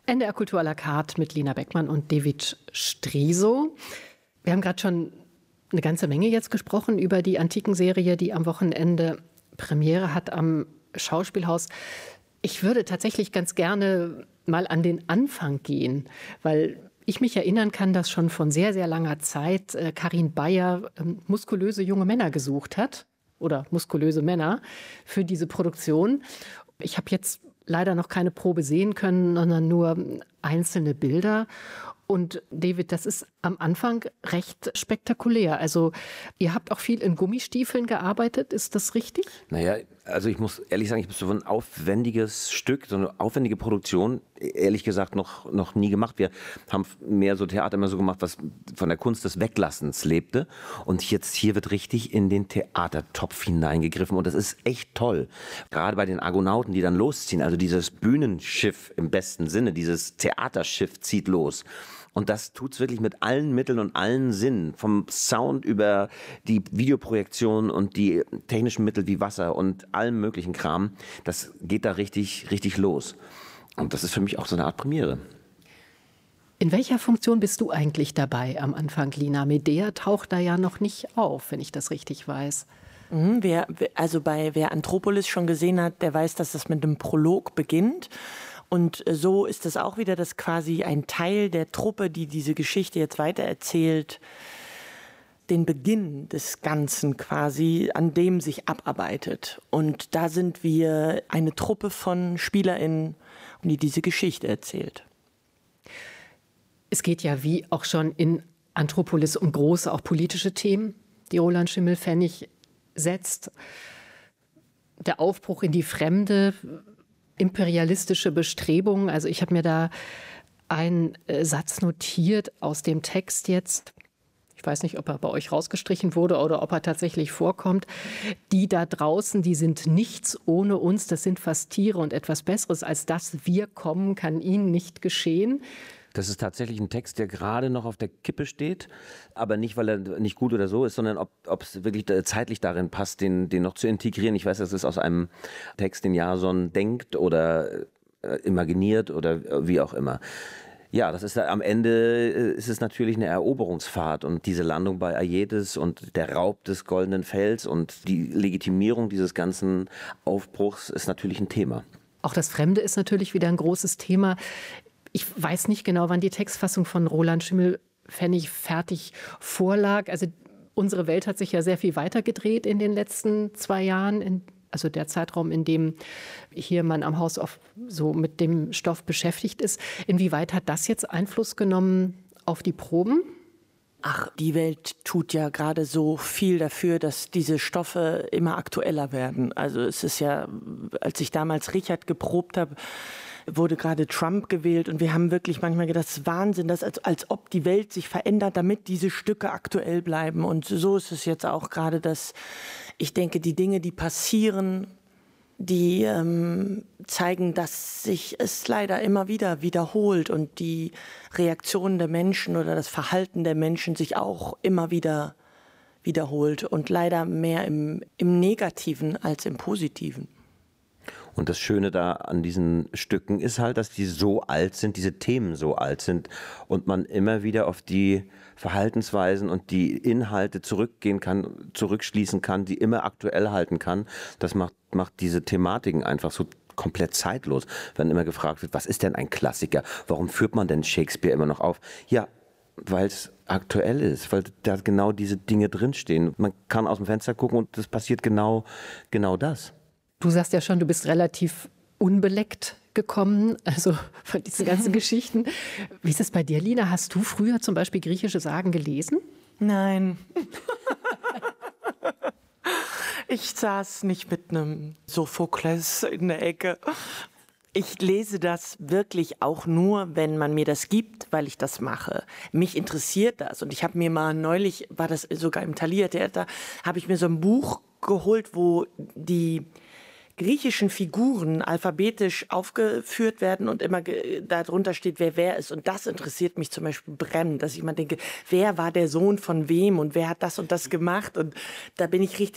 NDR Kultur à la carte mit Lina Beckmann und David Striso. Wir haben gerade schon eine ganze Menge jetzt gesprochen über die Antikenserie, die am Wochenende Premiere hat am Schauspielhaus. Ich würde tatsächlich ganz gerne mal an den Anfang gehen, weil ich mich erinnern kann, dass schon von sehr, sehr langer Zeit Karin Bayer muskulöse junge Männer gesucht hat oder muskulöse Männer für diese Produktion. Ich habe jetzt leider noch keine Probe sehen können, sondern nur einzelne Bilder. Und David, das ist am Anfang recht spektakulär. Also ihr habt auch viel in Gummistiefeln gearbeitet, ist das richtig? Naja, also ich muss ehrlich sagen, ich habe so ein aufwendiges Stück, so eine aufwendige Produktion, ehrlich gesagt noch nie gemacht. Wir haben mehr so Theater immer so gemacht, was von der Kunst des Weglassens lebte. Und jetzt hier wird richtig in den Theatertopf hineingegriffen und das ist echt toll. Gerade bei den Argonauten, die dann losziehen, also dieses Bühnenschiff im besten Sinne, dieses Theaterschiff zieht los. Und das tut's wirklich mit allen Mitteln und allen Sinnen, vom Sound über die Videoprojektion und die technischen Mittel wie Wasser und allem möglichen Kram. Das geht da richtig, richtig los. Und das ist für mich auch so eine Art Premiere. In welcher Funktion bist du eigentlich dabei am Anfang, Lina? Medea taucht da ja noch nicht auf, wenn ich das richtig weiß. Wer Anthropolis schon gesehen hat, der weiß, dass das mit einem Prolog beginnt. Und so ist es auch wieder, dass quasi ein Teil der Truppe, die diese Geschichte jetzt weitererzählt, den Beginn des Ganzen quasi, an dem sich abarbeitet. Und da sind wir eine Truppe von SpielerInnen, die diese Geschichte erzählt. Es geht ja wie auch schon in Anthropolis um große, auch politische Themen, die Roland Schimmelpfennig setzt. Der Aufbruch in die Fremde, imperialistische Bestrebungen. Also ich habe mir da einen Satz notiert aus dem Text jetzt. Ich weiß nicht, ob er bei euch rausgestrichen wurde oder ob er tatsächlich vorkommt. Die da draußen, die sind nichts ohne uns. Das sind fast Tiere und etwas Besseres als das. Wir kommen, kann ihnen nicht geschehen. Das ist tatsächlich ein Text, der gerade noch auf der Kippe steht, aber nicht, weil er nicht gut oder so ist, sondern ob es wirklich zeitlich darin passt, den noch zu integrieren. Ich weiß, das ist aus einem Text, den Jason denkt oder imaginiert oder wie auch immer. Ja, das ist am Ende ist es natürlich eine Eroberungsfahrt und diese Landung bei Aietes und der Raub des Goldenen Fells und die Legitimierung dieses ganzen Aufbruchs ist natürlich ein Thema. Auch das Fremde ist natürlich wieder ein großes Thema. Ich weiß nicht genau, wann die Textfassung von Roland Schimmelpfennig fertig vorlag. Also unsere Welt hat sich ja sehr viel weiter gedreht in den letzten 2 Jahren. Also der Zeitraum, in dem hier man am Haus so mit dem Stoff beschäftigt ist. Inwieweit hat das jetzt Einfluss genommen auf die Proben? Ach, die Welt tut ja gerade so viel dafür, dass diese Stoffe immer aktueller werden. Also es ist ja, als ich damals Richard geprobt habe, wurde gerade Trump gewählt und wir haben wirklich manchmal gedacht, das ist Wahnsinn, das als ob die Welt sich verändert, damit diese Stücke aktuell bleiben. Und so ist es jetzt auch gerade, dass ich denke, die Dinge, die passieren, die zeigen, dass sich es leider immer wieder wiederholt und die Reaktionen der Menschen oder das Verhalten der Menschen sich auch immer wieder wiederholt und leider mehr im Negativen als im Positiven. Und das Schöne da an diesen Stücken ist halt, dass die so alt sind, diese Themen so alt sind und man immer wieder auf die Verhaltensweisen und die Inhalte zurückgehen kann, zurückschließen kann, die immer aktuell halten kann. Das macht diese Thematiken einfach so komplett zeitlos. Wenn immer gefragt wird, was ist denn ein Klassiker? Warum führt man denn Shakespeare immer noch auf? Ja, weil es aktuell ist, weil da genau diese Dinge drinstehen. Man kann aus dem Fenster gucken und es passiert genau das. Du sagst ja schon, du bist relativ unbeleckt gekommen, also von diesen ganzen Geschichten. Wie ist es bei dir, Lina? Hast du früher zum Beispiel griechische Sagen gelesen? Nein. Ich saß nicht mit einem Sophokles in der Ecke. Ich lese das wirklich auch nur, wenn man mir das gibt, weil ich das mache. Mich interessiert das. Und ich habe mir mal neulich, war das sogar im Thalia Theater, habe ich mir so ein Buch geholt, wo die griechischen Figuren alphabetisch aufgeführt werden und immer darunter steht, wer ist. Und das interessiert mich zum Beispiel brennend, dass ich immer denke, wer war der Sohn von wem und wer hat das und das gemacht? Und da bin ich richtig